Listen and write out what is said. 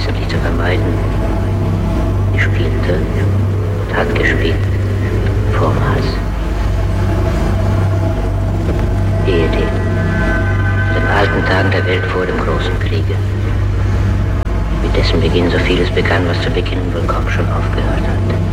wesentlich zu vermeiden. Sie spielte und hat gespielt vormals. Ehedem. In den alten Tagen der Welt vor dem großen Kriege. Mit dessen Beginn so vieles begann, was zu beginnen wohl kaum schon aufgehört hat.